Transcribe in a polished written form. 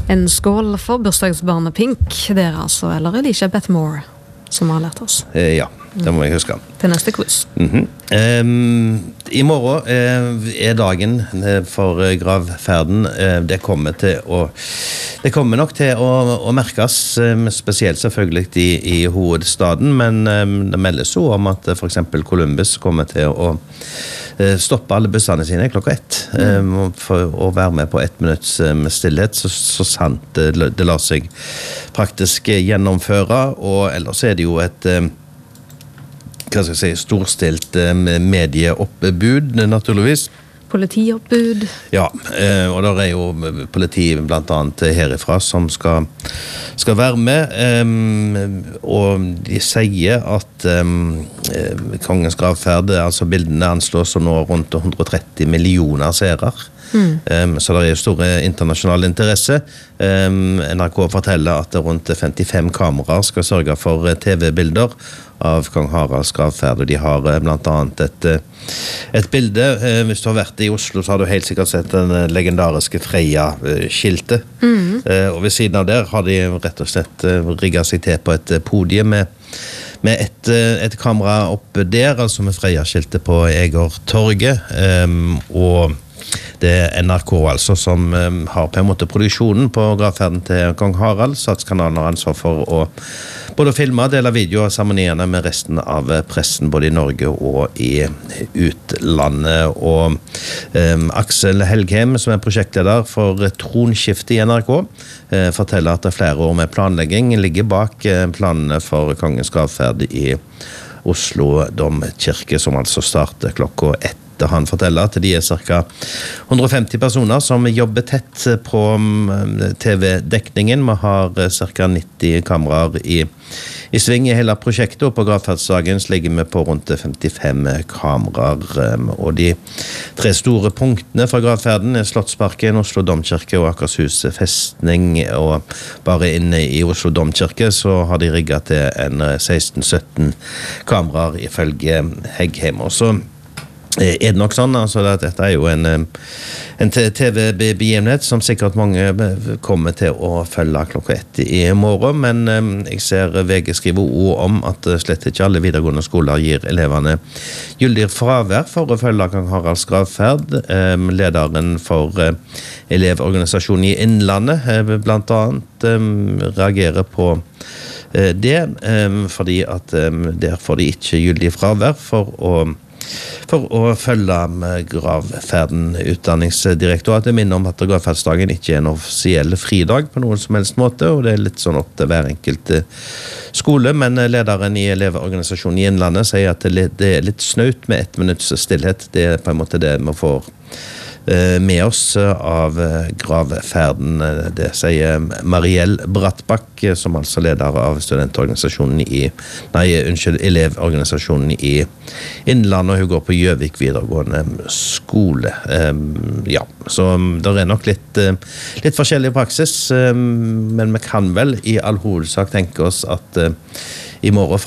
En skål for bursdagsbarnet Pink, det altså, eller Elisabeth Moore, som har lært oss. Ja, det må jeg huske. Til neste quiz. I morgen dagen for gravferden. Det kommer nok til å merkes, spesielt selvfølgelig i hovedstaden, men det meldes jo om at for eksempel Columbus kommer til å stoppe alle bussene sine klokka 1 for å være med på 1 minutts stillhet, så sant det lar seg praktisk gjennomføre, og ellers det jo et storstilt medieoppbud, naturligvis. Politioppbud. Ja, og der jo politi blant annet herifra som skal være med, og de sier at kongens gravferd, altså bildene anslås nå rundt 130 millioner seere. Så det store internasjonal interesse. NRK forteller at rundt 55 kameraer skal sørge for TV-bilder av kong Haralds gravferd, og de har blant annet et bilde. Hvis du har vært i Oslo, så har du helt sikkert sett den legendariske Freia-skiltet. Og ved siden av der har de rett og slett rigget seg til på et podium med et kamera opp der, altså med Freia-skiltet på Egertorget, og det NRK altså som har på en måte produksjonen på gravferden til kong Harald. Statskanalen har ansvar for å både filme og dele video av seremoniene med resten av pressen, både i Norge og i utlandet. Og Aksel Helgheim, som prosjektleder for tronskiftet i NRK, forteller at flere år med planlegging ligger bak planene for kongens gravferd i Oslo domkirke, som altså starter klokka 1. Han forteller at de cirka 150 personer som jobber tett på TV-dekningen. Vi har cirka 90 kameraer i sving i hele prosjektet, og på gravferdsdagen ligger vi på rundt 55 kameraer. Og de 3 store punktene fra gravferden Slottsparken, Oslo domkirke og Akershus festning, og bare inne i Oslo domkirke så har de rigget til en 16-17 kameraer ifølge Heggheim. Og så det nok sånn, altså at dette jo en TV-begivenhet som sikkert mange kommer til å følge klokka 1 i morgen, men jeg ser VG skriver ord om at slett ikke alle videregående skoler gir elevene gyldig fravær for å følge kong Haralds gravferd. Lederen for Elevorganisasjonen i Innlandet blant annet reagerer på det, fordi at der får de ikke gyldig fravær for å følge gravferden. Utdanningsdirektoratet minner om at gravferdsdagen ikke en offisiell fridag på noen som helst måte, og det litt sånn opp til hver enkelt skole, men lederen i Elevorganisasjonen i Innlandet sier at det litt snaut med 1 minutts stillhet. Det på en måte det vi får med oss av gravferden. Det sier Mariell Brattbakk, som altså leder av studentorganisasjonen Elevorganisasjonen i Innlandet, og hun går på Gjøvik videregående skole. Ja, så det nok litt forskjellig praksis, men vi kan vel i all hovedsak tenke oss at i morgen